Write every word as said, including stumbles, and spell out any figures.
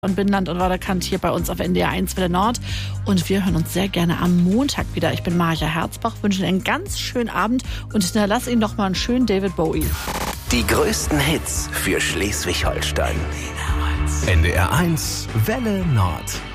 Und Binnenland und Vorderkant hier bei uns auf N D R eins Welle Nord. Und wir hören uns sehr gerne am Montag wieder. Ich bin Maja Herzbach, wünsche Ihnen einen ganz schönen Abend und hinterlasse Ihnen noch mal einen schönen David Bowie. Die größten Hits für Schleswig-Holstein. N D R eins Welle Nord.